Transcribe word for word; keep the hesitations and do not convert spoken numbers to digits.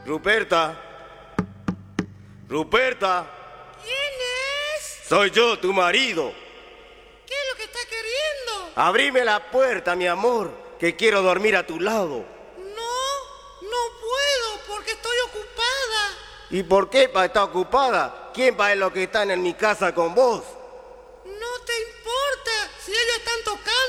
Ruperta. Ruperta. ¿Quién es? Soy yo, tu marido. ¿Qué es lo que está queriendo? Abrime la puerta, mi amor, que quiero dormir a tu lado. No, no puedo porque estoy ocupada. ¿Y por qué pa estar ocupada? ¿Quién pa es lo que están en mi casa con vos? No te importa si ellos están tocando.